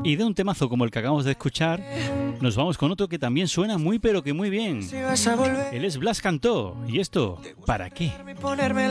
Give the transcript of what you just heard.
Y de un temazo como el que acabamos de escuchar, nos vamos con otro que también suena muy pero que muy bien. Él es Blas Cantó. ¿Y esto para qué?